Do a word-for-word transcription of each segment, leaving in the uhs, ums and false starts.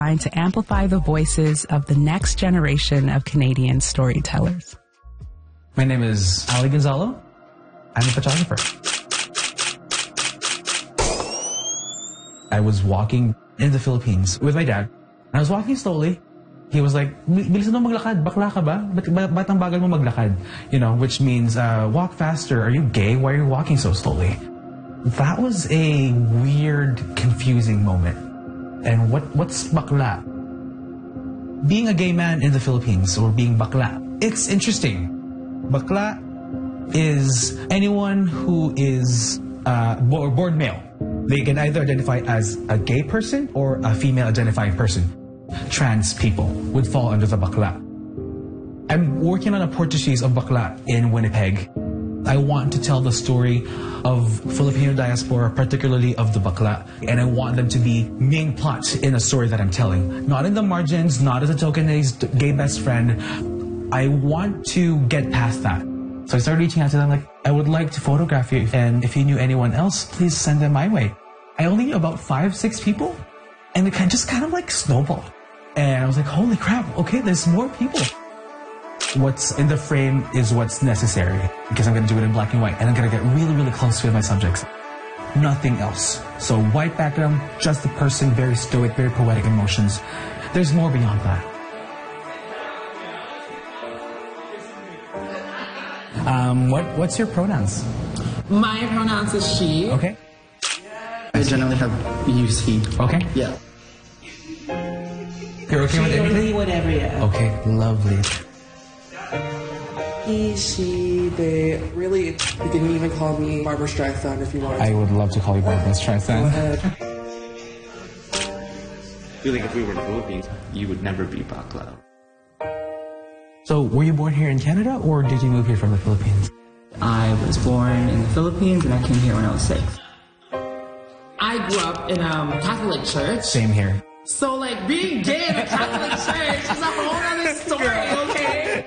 trying to amplify the voices of the next generation of Canadian storytellers. My name is Ali Gonzalo. I'm a photographer. I was walking in the Philippines with my dad. I was walking slowly. He was like, "Bilisan mo maglakad, bakla ka ba? Ba't, ba't ang bagal mo maglakad?" You know, which means, uh, walk faster. Are you gay? Why are you walking so slowly? That was a weird, confusing moment. And what what's bakla? Being a gay man in the Philippines, or being bakla, it's interesting. Bakla is anyone who is uh, born male. They can either identify as a gay person or a female identifying person. Trans people would fall under the bakla. I'm working on a portraits of bakla in Winnipeg. I want to tell the story of Filipino diaspora, particularly of the bakla, and I want them to be main plot in a story that I'm telling. Not in the margins, not as a tokenized gay best friend. I want to get past that. So I started reaching out to them like, I would like to photograph you, and if you knew anyone else, please send them my way. I only knew about five, six people, and it kind of just kind of like snowballed. And I was like, holy crap, okay, there's more people. What's in the frame is what's necessary, because I'm going to do it in black and white, and I'm going to get really, really close with my subjects. Nothing else. So white background, just the person, very stoic, very poetic emotions. There's more beyond that. Um, what what's your pronouns? My pronouns is she. Okay. I generally have use he. Okay. Yeah. You're okay with everything? Whatever, yeah. Okay, lovely. He, she, they. Really, you can even call me Barbara Streisand if you want. I would love to call you Barbara Streisand. Go ahead. I feel like if we were in the Philippines, you would never be bakla. So, were you born here in Canada, or did you move here from the Philippines? I was born in the Philippines and I came here when I was six. I grew up in a um, Catholic church. Same here. So, like, being gay in a Catholic church is a whole other story, okay?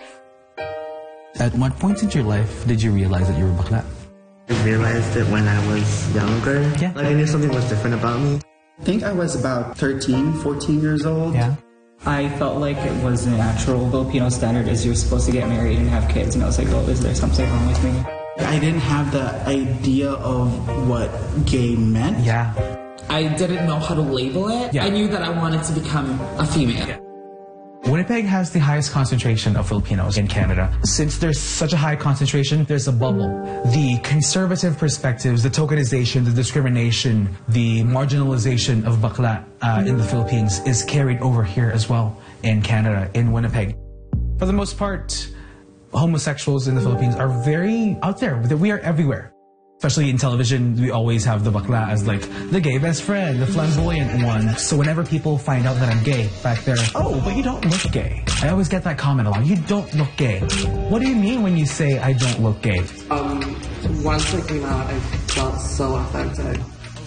At what point in your life did you realize that you were bakla? I realized it when I was younger. Yeah. Like, I knew something was different about me. I think I was about thirteen, fourteen years old. Yeah. I felt like it was a natural Filipino standard is you're supposed to get married and have kids. And I was like, oh, is there something wrong with me? I didn't have the idea of what gay meant. Yeah. I didn't know how to label it. Yeah. I knew that I wanted to become a female. Yeah. Winnipeg has the highest concentration of Filipinos in Canada. Since there's such a high concentration, there's a bubble. The conservative perspectives, the tokenization, the discrimination, the marginalization of bakla uh, in the Philippines is carried over here as well in Canada, in Winnipeg. For the most part, homosexuals in the Philippines are very out there. We are everywhere. Especially in television, we always have the bakla as like the gay best friend, the flamboyant one. So whenever people find out that I'm gay back there, oh, but you don't look gay. I always get that comment a lot. You don't look gay. What do you mean when you say I don't look gay? Um, once I came out, I felt so authentic.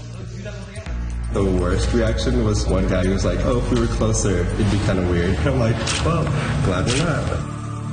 The worst reaction was one guy who was like, oh, if we were closer, it'd be kind of weird. I'm like, well, glad we're not.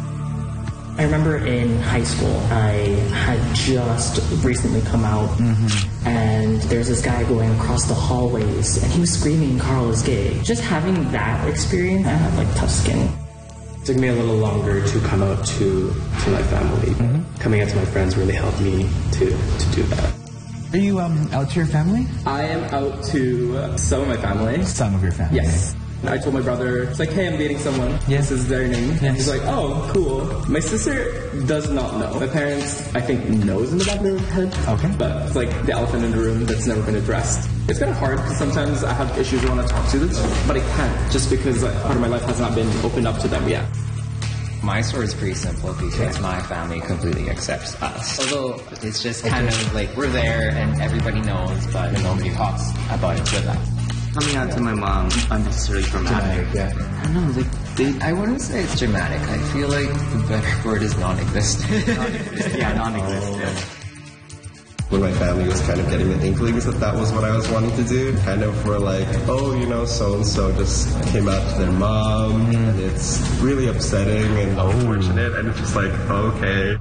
I remember in high school, I had just recently come out, mm-hmm. and there's this guy going across the hallways, and he was screaming, "Carl is gay." Just having that experience, I had like tough skin. It took me a little longer to come out to, to my family. Mm-hmm. Coming out to my friends really helped me to, to do that. Are you um, out to your family? I am out to some of my family. Some of your family? Yes. I told my brother, it's like, hey, I'm dating someone. Yes. This is their name. Yes. He's like, oh, cool. My sister does not know. My parents, I think, knows in the back of their head. Okay. But it's like the elephant in the room that's never been addressed. It's kind of hard because sometimes I have issues I want to talk to them, but I can't just because like, part of my life has not been opened up to them yet. My story is pretty simple because my family completely accepts us. Although it's just kind of like we're there and everybody knows, but nobody talks about it with us. Coming out to my mom, unnecessarily dramatic. Yeah. I don't know, like, they, I wouldn't say it's dramatic. I feel like the better word is non-existent. non-existent. Yeah, non-existent. When my family was kind of getting the inklings that that was what I was wanting to do, kind of were like, oh, you know, so-and-so just came out to their mom, mm. and it's really upsetting and oh. unfortunate, and it's just like, okay.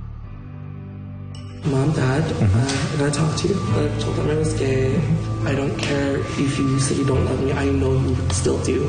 Mom, Dad, mm-hmm. uh, and I talked to you. I told them I was gay. I don't care if you say you don't love me. I know you still do.